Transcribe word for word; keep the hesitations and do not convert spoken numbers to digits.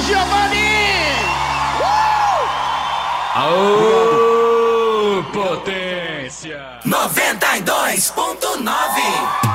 Giovanni! Aô, potência! noventa e dois ponto nove